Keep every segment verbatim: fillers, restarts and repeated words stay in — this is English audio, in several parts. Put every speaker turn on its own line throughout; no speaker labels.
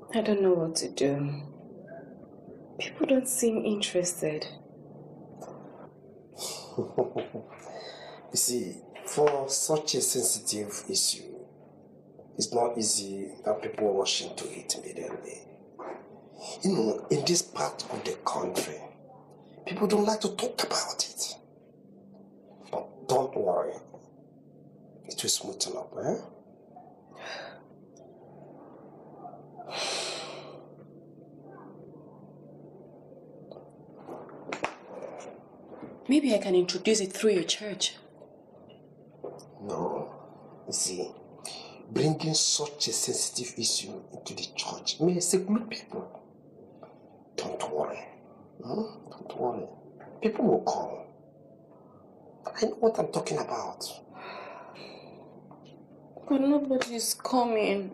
I don't know what to do. People don't seem interested.
You see, for such a sensitive issue, it's not easy that people rush into it immediately. You know, in this part of the country, people don't like to talk about it. But don't worry. It will smoothen up, eh?
Maybe I can introduce it through your church.
No. You see, bringing such a sensitive issue into the church may seclude people. Don't worry. Hmm? Don't worry. People will come. I know what I'm talking about.
But nobody's coming.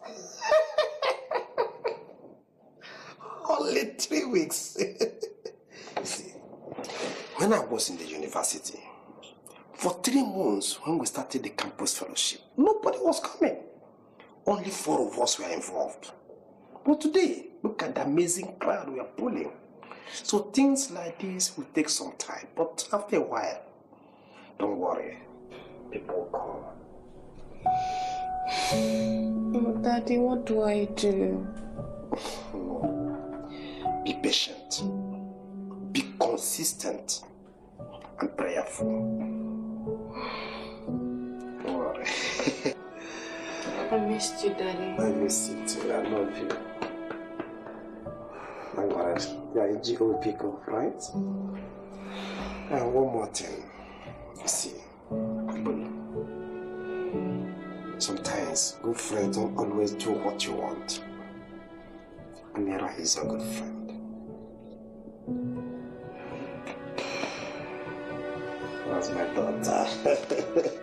Only three weeks. You see, when I was in the university, for three months when we started the campus fellowship, nobody was coming. Only four of us were involved. But today, look at the amazing crowd we are pulling. So things like this will take some time, but after a while, don't worry, people will come.
Oh, Daddy, what do I do?
Be patient, be consistent, and prayerful. Don't worry.
I missed you, Daddy.
I miss you too. I love you. My God, you are a G O P girl, right? And one more thing. You see, sometimes good friends don't always do what you want. Amira is a good friend. That's my daughter.